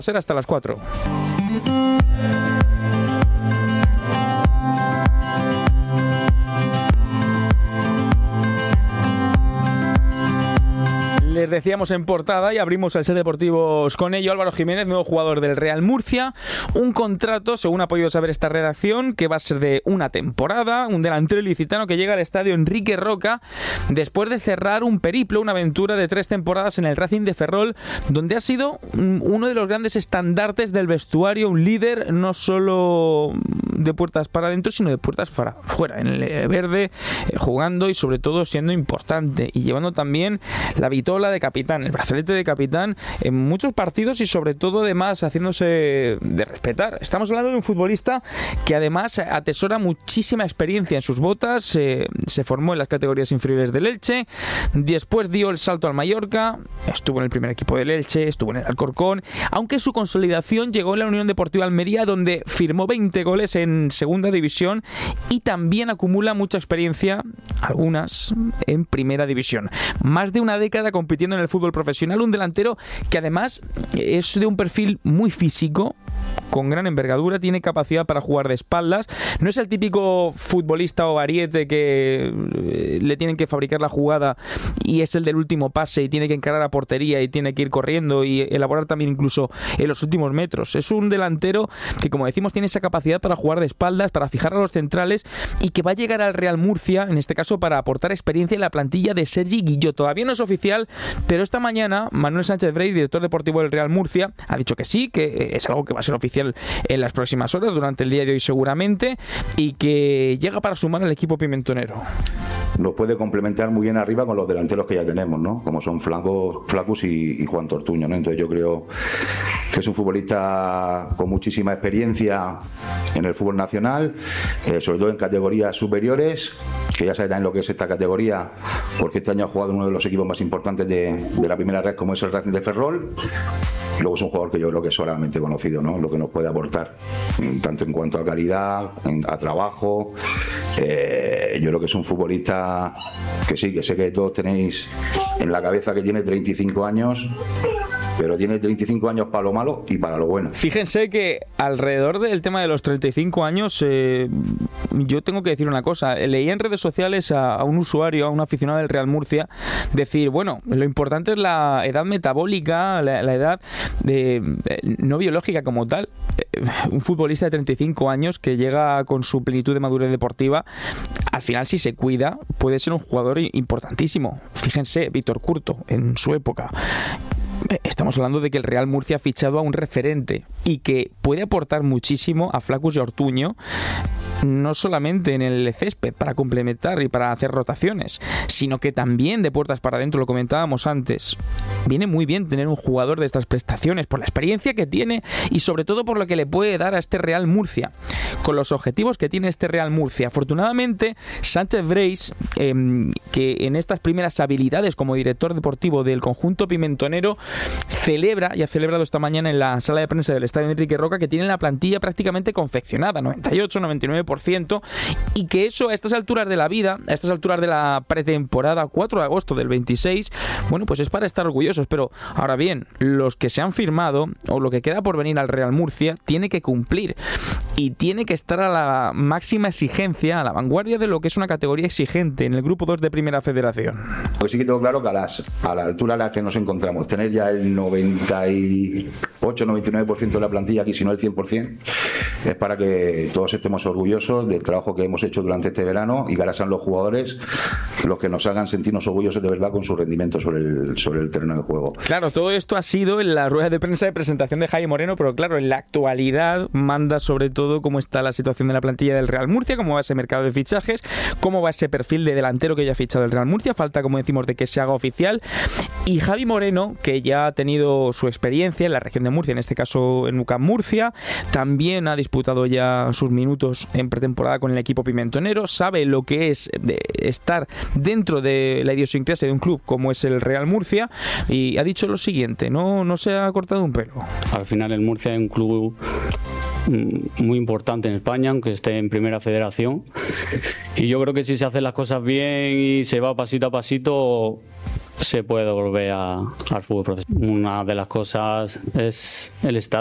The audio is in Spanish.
Ser hasta las 4. Les decíamos en portada y abrimos el set deportivos con ello. Álvaro Jiménez, nuevo jugador del Real Murcia, un contrato, según ha podido saber esta redacción, que va a ser de una temporada, un delantero ilicitano que llega al estadio Enrique Roca después de cerrar un periplo, una aventura de 3 temporadas en el Racing de Ferrol, donde ha sido uno de los grandes estandartes del vestuario, un líder no solo de puertas para adentro, sino de puertas para fuera, en el verde, jugando y sobre todo siendo importante y llevando también la vitola de capitán, el brazalete de capitán en muchos partidos y sobre todo además haciéndose de respetar. Estamos hablando de un futbolista que además atesora muchísima experiencia en sus botas, se formó en las categorías inferiores del Elche, después dio el salto al Mallorca, estuvo en el primer equipo del Elche, estuvo en el Alcorcón, aunque su consolidación llegó en la Unión Deportiva Almería, donde firmó 20 goles en segunda división y también acumula mucha experiencia, algunas en primera división. Más de una década compitiendo en el fútbol profesional, un delantero que además es de un perfil muy físico, con gran envergadura, tiene capacidad para jugar de espaldas, no es el típico futbolista o ariete que le tienen que fabricar la jugada y es el del último pase y tiene que encarar a portería y tiene que ir corriendo y elaborar también incluso en los últimos metros. Es un delantero que, como decimos, tiene esa capacidad para jugar de espaldas, para fijar a los centrales y que va a llegar al Real Murcia, en este caso para aportar experiencia en la plantilla de Sergi Guillot. Todavía no es oficial, pero esta mañana Manuel Sánchez Breis, director deportivo del Real Murcia, ha dicho que sí, que es algo que va a ser oficial en las próximas horas, durante el día de hoy seguramente, y que llega para sumar al equipo pimentonero. Nos puede complementar muy bien arriba con los delanteros que ya tenemos, ¿no? Como son Flacus y Juan Tortuño, ¿no? Entonces yo creo que es un futbolista con muchísima experiencia en el fútbol nacional, sobre todo en categorías superiores, que ya sabe también lo que es esta categoría, porque este año ha jugado en uno de los equipos más importantes de la primera red, como es el Racing de Ferrol. Y luego es un jugador que yo creo que es solamente conocido, ¿no? Lo que nos puede aportar, tanto en cuanto a calidad, a trabajo. Yo creo que es un futbolista que sí, que sé que todos tenéis en la cabeza que tiene 35 años, pero tiene 35 años para lo malo y para lo bueno. Fíjense que alrededor del tema de los 35 años, yo tengo que decir una cosa. Leí en redes sociales a un usuario, a un aficionado del Real Murcia, decir, bueno, lo importante es la edad metabólica, la edad no biológica como tal. Un futbolista de 35 años que llega con su plenitud de madurez deportiva, al final, si se cuida, puede ser un jugador importantísimo. Fíjense, Víctor Curto, en su época. Estamos hablando de que el Real Murcia ha fichado a un referente y que puede aportar muchísimo a Flacus y Ortuño, no solamente en el césped para complementar y para hacer rotaciones, sino que también de puertas para adentro, lo comentábamos antes. Viene muy bien tener un jugador de estas prestaciones por la experiencia que tiene y sobre todo por lo que le puede dar a este Real Murcia, con los objetivos que tiene este Real Murcia. Afortunadamente, Sánchez Breis, que en estas primeras habilidades como director deportivo del conjunto pimentonero, celebra y ha celebrado esta mañana en la sala de prensa del estadio Enrique Roca que tiene la plantilla prácticamente confeccionada, 98-99%, y que eso a estas alturas de la vida, a estas alturas de la pretemporada, 4 de agosto del 26, bueno, pues es para estar orgullosos. Pero ahora bien, los que se han firmado o lo que queda por venir al Real Murcia tiene que cumplir y tiene que estar a la máxima exigencia, a la vanguardia de lo que es una categoría exigente en el grupo 2 de Primera Federación. Pues sí que tengo claro que a la altura a la que nos encontramos, tener ya el 98-99% de la plantilla aquí, si no el 100%, es para que todos estemos orgullosos del trabajo que hemos hecho durante este verano y que ahora sean los jugadores los que nos hagan sentirnos orgullosos de verdad con su rendimiento sobre el terreno de juego. Claro, todo esto ha sido en la rueda de prensa de presentación de Jaime Moreno, pero claro, en la actualidad manda sobre todo cómo está la situación de la plantilla del Real Murcia, cómo va ese mercado de fichajes, cómo va ese perfil de delantero que ya ha fichado el Real Murcia. Falta, como decimos, de que se haga oficial. Y Javi Moreno, que ya ha tenido su experiencia en la región de Murcia, en este caso en UCAM Murcia, también ha disputado ya sus minutos en pretemporada con el equipo pimentonero, sabe lo que es estar dentro de la idiosincrasia de un club como es el Real Murcia, y ha dicho lo siguiente, no se ha cortado un pelo. Al final el Murcia es un club muy importante en España, aunque esté en Primera Federación, y yo creo que si se hacen las cosas bien y se va pasito a pasito, se puede volver al fútbol profesional. Una de las cosas es el estadio.